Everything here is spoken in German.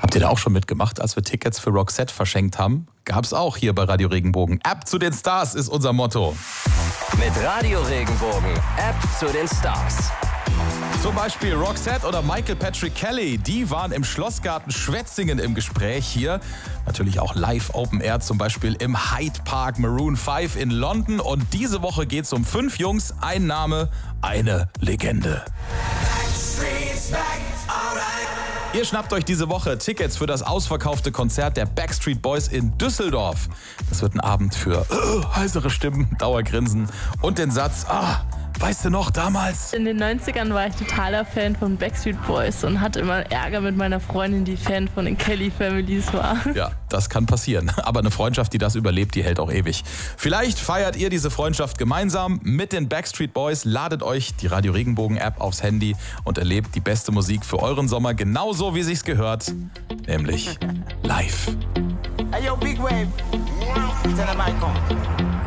Habt ihr da auch schon mitgemacht, als wir Tickets für Roxette verschenkt haben? Gab's auch hier bei Radio Regenbogen. Ab zu den Stars ist unser Motto. Mit Radio Regenbogen, Ab zu den Stars. Zum Beispiel Roxette oder Michael Patrick Kelly, die waren im Schlossgarten Schwetzingen im Gespräch hier. Natürlich auch live Open Air, zum Beispiel im Hyde Park Maroon 5 in London. Und diese Woche geht's um 5 Jungs, ein Name, eine Legende. Ihr schnappt euch diese Woche Tickets für das ausverkaufte Konzert der Backstreet Boys in Düsseldorf. Das wird ein Abend für heisere Stimmen, Dauergrinsen und den Satz, weißt du noch, damals? In den 90ern war ich totaler Fan von Backstreet Boys und hatte immer Ärger mit meiner Freundin, die Fan von den Kelly Families war. Ja, das kann passieren. Aber eine Freundschaft, die das überlebt, die hält auch ewig. Vielleicht feiert ihr diese Freundschaft gemeinsam mit den Backstreet Boys. Ladet euch die Radio Regenbogen App aufs Handy und erlebt die beste Musik für euren Sommer genauso, wie sich's gehört. Nämlich live. Hey yo, Big Wave. Tell them I come.